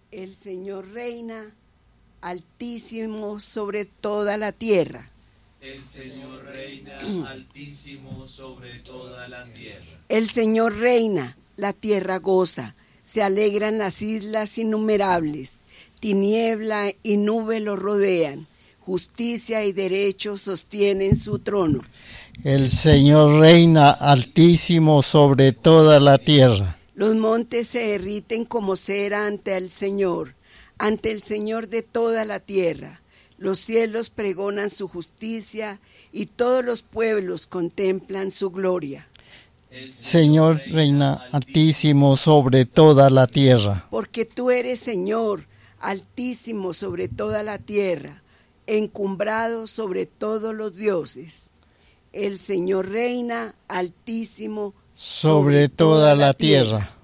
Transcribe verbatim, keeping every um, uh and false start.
El Señor reina altísimo sobre toda la tierra. El Señor reina altísimo sobre toda la tierra. El Señor reina, la tierra goza, se alegran las islas innumerables. Tiniebla y nube lo rodean, justicia y derecho sostienen su trono. El Señor reina altísimo sobre toda la tierra. Los montes se derriten como cera ante el Señor, ante el Señor de toda la tierra. Los cielos pregonan su justicia y todos los pueblos contemplan su gloria. El Señor reina altísimo sobre toda la tierra. Porque tú eres, Señor, altísimo sobre toda la tierra, encumbrado sobre todos los dioses. El Señor reina altísimo sobre toda la tierra.